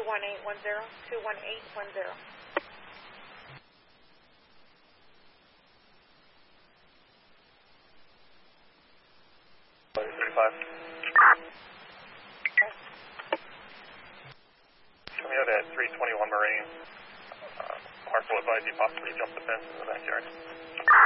21810, 21810. Coming out at 321 Marine. Marshal advised you possibly jumped the fence in the backyard.